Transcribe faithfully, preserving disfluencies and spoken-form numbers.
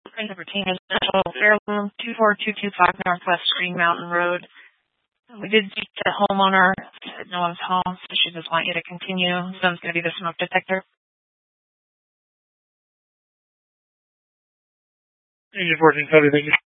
Number ten Residential, Fairlawn, two four two two five Northwest Green Mountain Road. We did speak to the homeowner. Said no one's home, so she just want you to continue. Someone's going to be the smoke detector. Agent fourteen, copy, thank you.